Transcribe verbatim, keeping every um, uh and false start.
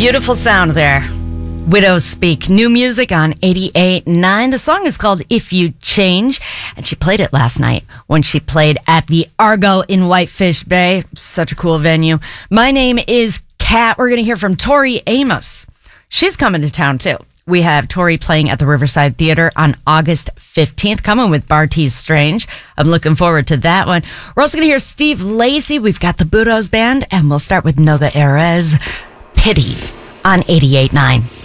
Beautiful sound there. Widows Speak. New music on eighty-eight point nine. The song is called If You Change, and she played it last night when she played at the Argo in Whitefish Bay. Such a cool venue. My name is Kat. We're going to hear from Tori Amos. She's coming to town, too. We have Tori playing at the Riverside Theater on August fifteenth, coming with Bartees Strange. I'm looking forward to that one. We're also going to hear Steve Lacy. We've got the Budos Band, and we'll start with Noga Erez, Pity, on eighty-eight point nine.